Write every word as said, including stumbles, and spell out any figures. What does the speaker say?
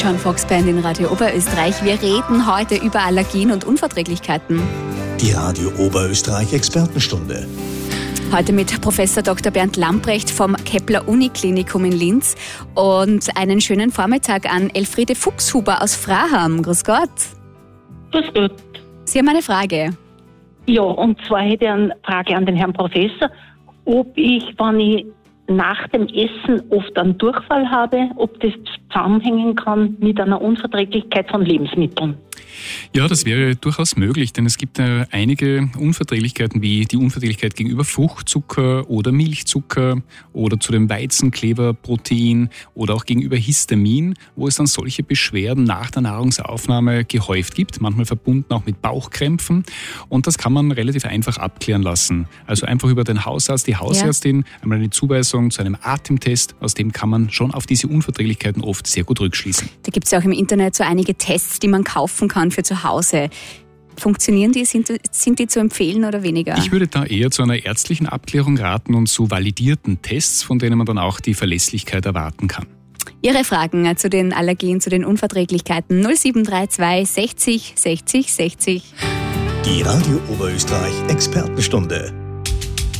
John Fox Band in Radio Oberösterreich. Wir reden heute über Allergien und Unverträglichkeiten. Die Radio Oberösterreich Expertenstunde. Heute mit Professor Doktor Bernd Lamprecht vom Kepler-Uniklinikum in Linz und einen schönen Vormittag an Elfriede Fuchshuber aus Fraham. Grüß Gott. Grüß Gott. Sie haben eine Frage. Ja, und zwar hätte ich eine Frage an den Herrn Professor, ob ich, wenn ich nach dem Essen oft einen Durchfall habe, ob das zusammenhängen kann mit einer Unverträglichkeit von Lebensmitteln. Ja, das wäre durchaus möglich, denn es gibt äh, einige Unverträglichkeiten wie die Unverträglichkeit gegenüber Fruchtzucker oder Milchzucker oder zu dem Weizenkleberprotein oder auch gegenüber Histamin, wo es dann solche Beschwerden nach der Nahrungsaufnahme gehäuft gibt, manchmal verbunden auch mit Bauchkrämpfen, und das kann man relativ einfach abklären lassen. Also einfach über den Hausarzt, die Hausärztin, ja. einmal eine Zuweisung zu einem Atemtest, aus dem kann man schon auf diese Unverträglichkeiten oft sehr gut rückschließen. Da gibt es ja auch im Internet so einige Tests, die man kaufen kann für zu Hause. Funktionieren die? Sind, sind die zu empfehlen oder weniger? Ich würde da eher zu einer ärztlichen Abklärung raten und zu validierten Tests, von denen man dann auch die Verlässlichkeit erwarten kann. Ihre Fragen zu den Allergien, zu den Unverträglichkeiten null sieben drei zwei sechzig sechzig sechzig. Die Radio Oberösterreich Expertenstunde.